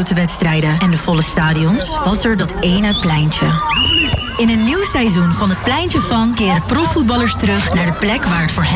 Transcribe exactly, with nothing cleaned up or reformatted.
grote wedstrijden en de volle stadions, was er dat ene pleintje. In een nieuw seizoen van Het Pleintje van keren profvoetballers terug naar de plek waar het voor hen